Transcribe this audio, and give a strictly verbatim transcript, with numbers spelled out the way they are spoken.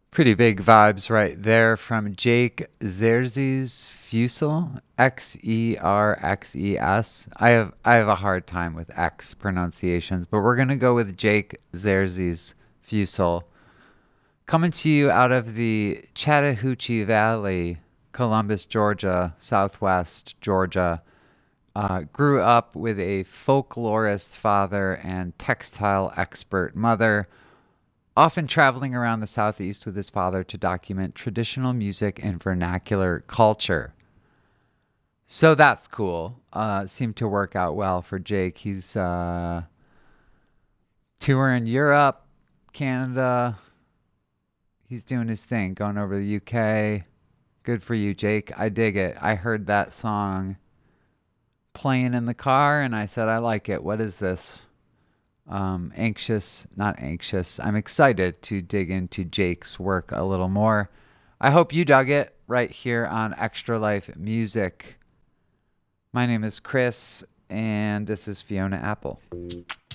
Pretty big vibes right there from Jake Xerxes Fusel, X E R X E S. I have I have a hard time with X pronunciations, but we're gonna go with Jake Xerxes Fusel. Coming to you out of the Chattahoochee Valley, Columbus, Georgia, Southwest Georgia. Uh, grew up with a folklorist father and textile expert mother, often traveling around the Southeast with his father to document traditional music and vernacular culture. So that's cool. Uh, seemed to work out well for Jake. He's uh, touring Europe, Canada. He's doing his thing, going over the U K. Good for you, Jake. I dig it. I heard that song playing in the car and I said, I like it. What is this? Um, anxious, not anxious. I'm excited to dig into Jake's work a little more. I hope you dug it right here on Extra Life Music. My name is Chris, and this is Fiona Apple.